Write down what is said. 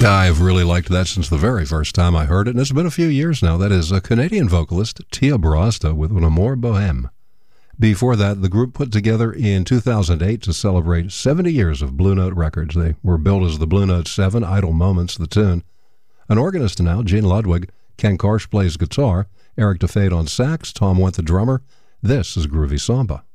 I've really liked that since the very first time I heard it, and it's been a few years now. That is a Canadian vocalist, Tia Barasta, with Un Amour Bohème. Before that, the group put together in 2008 to celebrate 70 years of Blue Note Records. They were billed as the Blue Note 7, Idle Moments, the tune. An organist now, Gene Ludwig. Ken Karsh plays guitar. Eric DeFade on sax. Tom Wendt, the drummer. This is Groovy Samba.